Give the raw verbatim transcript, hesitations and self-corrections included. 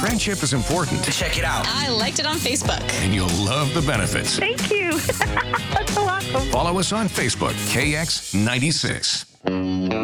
Friendship is important, Check it out. I liked it on Facebook. and you'll love the benefits. Thank you. That's so awesome. Follow us on Facebook, K X ninety-six.